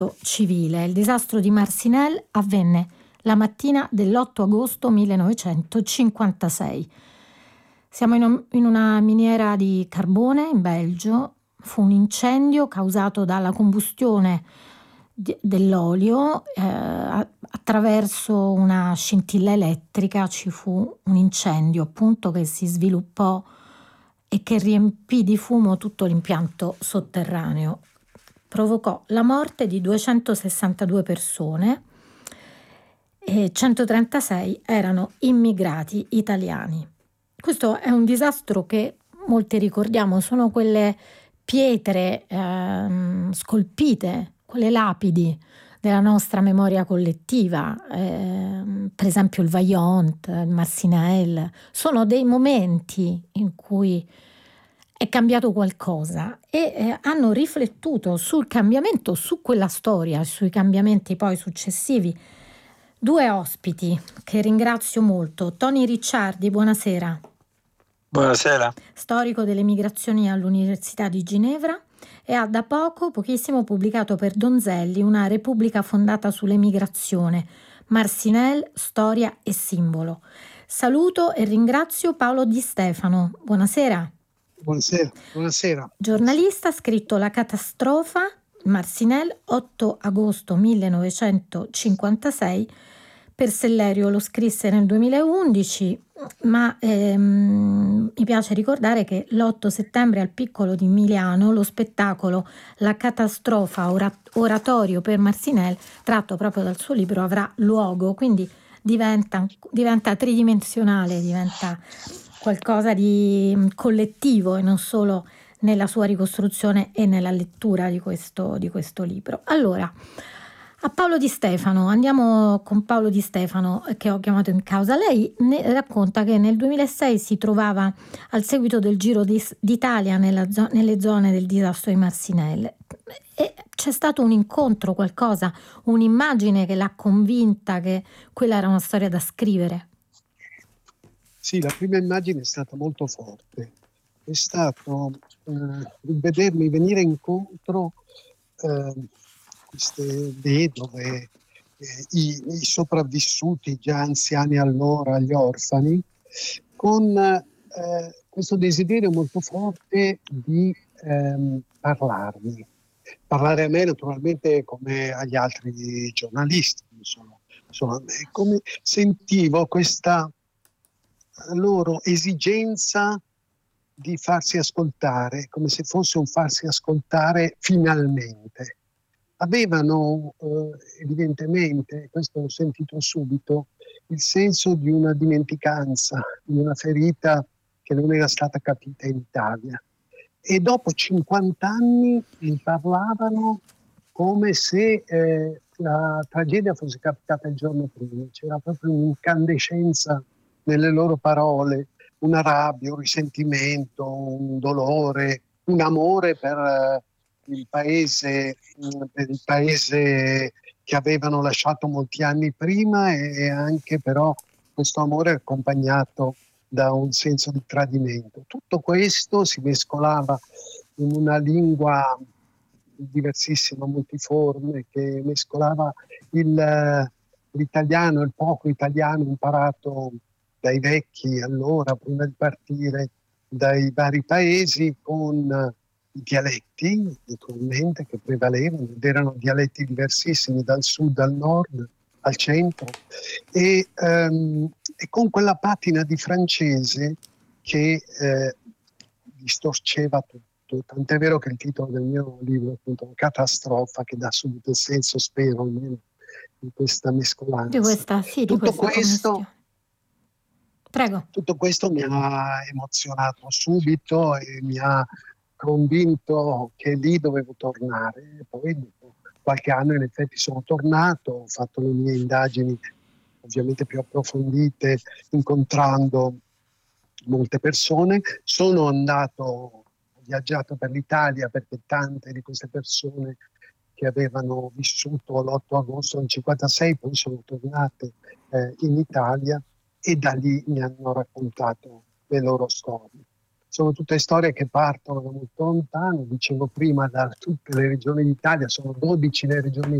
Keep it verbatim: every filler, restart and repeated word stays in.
civile. Il disastro di Marcinelle avvenne la mattina dell'otto agosto millenovecentocinquantasei. Siamo in, un, in una miniera di carbone in Belgio. Fu un incendio causato dalla combustione di, dell'olio eh, attraverso una scintilla elettrica. Ci fu un incendio appunto che si sviluppò e che riempì di fumo tutto l'impianto sotterraneo. Provocò la morte di duecentosessantadue persone e centotrentasei erano immigrati italiani. Questo è un disastro che molti ricordiamo, sono quelle pietre eh, scolpite, quelle lapidi della nostra memoria collettiva, eh, per esempio il Vaillant, il Marcinelle, sono dei momenti in cui è cambiato qualcosa e eh, hanno riflettuto sul cambiamento, su quella storia, sui cambiamenti poi successivi. Due ospiti che ringrazio molto. Tony Ricciardi, buonasera. Buonasera. Storico delle migrazioni all'Università di Ginevra e ha da poco, pochissimo, pubblicato per Donzelli Una Repubblica fondata sull'emigrazione, Marcinelle, storia e simbolo. Saluto e ringrazio Paolo Di Stefano. Buonasera. Buonasera. Buonasera. Giornalista, ha scritto La catastrofa, Marcinelle, otto agosto millenovecentocinquantasei. Per Sellerio lo scrisse nel duemilaundici, ma ehm, mi piace ricordare che l'otto settembre al Piccolo di Miliano lo spettacolo La catastrofa oratorio per Marcinelle, tratto proprio dal suo libro, avrà luogo, quindi diventa, diventa tridimensionale, diventa qualcosa di collettivo e non solo nella sua ricostruzione e nella lettura di questo, di questo libro. Allora, a Paolo Di Stefano, andiamo con Paolo Di Stefano che ho chiamato in causa. Lei ne racconta che nel duemilasei si trovava al seguito del Giro d'Italia nella zo- nelle zone del disastro di Marcinelle e c'è stato un incontro, qualcosa, un'immagine che l'ha convinta che quella era una storia da scrivere. Sì, la prima immagine è stata molto forte. È stato eh, il vedermi venire incontro eh, queste vedove, eh, i, i sopravvissuti già anziani allora, gli orfani, con eh, questo desiderio molto forte di ehm, parlarmi. Parlare a me naturalmente come agli altri giornalisti, solo, solo a me. Come sentivo questa loro esigenza di farsi ascoltare, come se fosse un farsi ascoltare finalmente. Avevano eh, evidentemente, questo l'ho sentito subito, il senso di una dimenticanza, di una ferita che non era stata capita in Italia. E dopo cinquanta anni mi parlavano come se eh, la tragedia fosse capitata il giorno prima. C'era proprio un'incandescenza nelle loro parole, una rabbia, un risentimento, un dolore, un amore per eh, il paese, per il paese che avevano lasciato molti anni prima e anche però questo amore accompagnato da un senso di tradimento. Tutto questo si mescolava in una lingua diversissima, multiforme, che mescolava il, l'italiano, il poco italiano imparato dai vecchi allora, prima di partire, dai vari paesi, con i dialetti, naturalmente, che prevalevano, ed erano dialetti diversissimi dal sud al nord, al centro, e, um, e con quella patina di francese che eh, distorceva tutto. Tant'è vero che il titolo del mio libro è appunto Catastrofa, che dà subito il senso, spero, almeno, di questa mescolanza. Di questa, sì, di tutto questa questo, Prego. Tutto questo mi ha emozionato subito e mi ha convinto che lì dovevo tornare. Poi dopo qualche anno in effetti sono tornato, ho fatto le mie indagini ovviamente più approfondite, incontrando molte persone. Sono andato, ho viaggiato per l'Italia perché tante di queste persone che avevano vissuto l'otto agosto del cinquantasei poi sono tornate eh, in Italia e da lì mi hanno raccontato le loro storie. sono tutte storie che partono da molto lontano, dicevo prima, da tutte le regioni d'Italia, sono dodici le regioni